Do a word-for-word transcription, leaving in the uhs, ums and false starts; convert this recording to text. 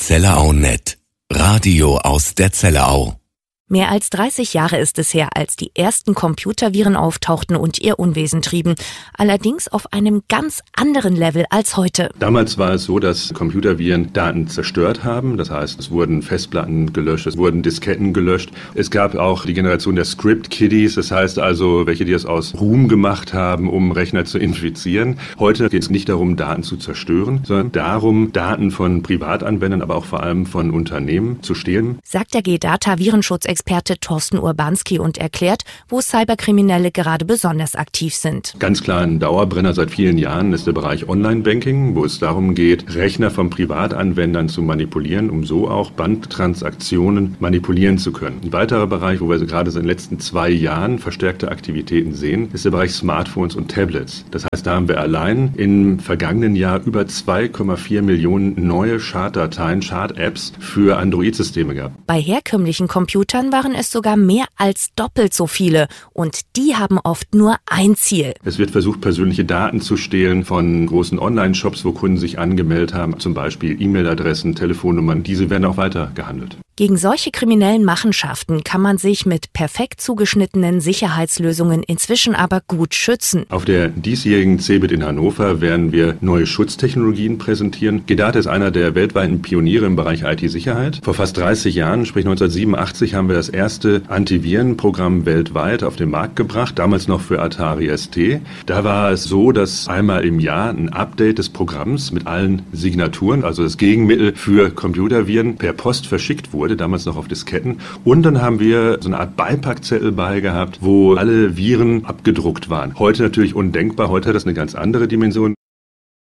Zellerau Punkt net. Radio aus der Zellerau. Mehr als dreißig Jahre ist es her, als die ersten Computerviren auftauchten und ihr Unwesen trieben. Allerdings auf einem ganz anderen Level als heute. Damals war es so, dass Computerviren Daten zerstört haben. Das heißt, es wurden Festplatten gelöscht, es wurden Disketten gelöscht. Es gab auch die Generation der Script-Kiddies. Das heißt also, welche, die es aus Ruhm gemacht haben, um Rechner zu infizieren. Heute geht es nicht darum, Daten zu zerstören, sondern darum, Daten von Privatanwendern, aber auch vor allem von Unternehmen zu stehlen. Sagt der G-Data-Virenschutzexperte Experte Thorsten Urbanski und erklärt, wo Cyberkriminelle gerade besonders aktiv sind. Ganz klar ein Dauerbrenner seit vielen Jahren ist der Bereich Online-Banking, wo es darum geht, Rechner von Privatanwendern zu manipulieren, um so auch Banktransaktionen manipulieren zu können. Ein weiterer Bereich, wo wir gerade in den letzten zwei Jahren verstärkte Aktivitäten sehen, ist der Bereich Smartphones und Tablets. Das heißt, da haben wir allein im vergangenen Jahr über zwei Komma vier Millionen neue Schaddateien, Schad-Apps für Android-Systeme gehabt. Bei herkömmlichen Computern waren es sogar mehr als doppelt so viele. Und die haben oft nur ein Ziel. Es wird versucht, persönliche Daten zu stehlen von großen Online-Shops, wo Kunden sich angemeldet haben. Zum Beispiel E-Mail-Adressen, Telefonnummern. Diese werden auch weiter gehandelt. Gegen solche kriminellen Machenschaften kann man sich mit perfekt zugeschnittenen Sicherheitslösungen inzwischen aber gut schützen. Auf der diesjährigen CeBIT in Hannover werden wir neue Schutztechnologien präsentieren. G-Data ist einer der weltweiten Pioniere im Bereich I T-Sicherheit. Vor fast dreißig Jahren, sprich neunzehnhundertsiebenundachtzig, haben wir das erste Antivirenprogramm weltweit auf den Markt gebracht, damals noch für Atari S T. Da war es so, dass einmal im Jahr ein Update des Programms mit allen Signaturen, also das Gegenmittel für Computerviren, per Post verschickt wurde, damals noch auf Disketten. Und dann haben wir so eine Art Beipackzettel bei gehabt, wo alle Viren abgedruckt waren. Heute natürlich undenkbar, heute hat das eine ganz andere Dimension.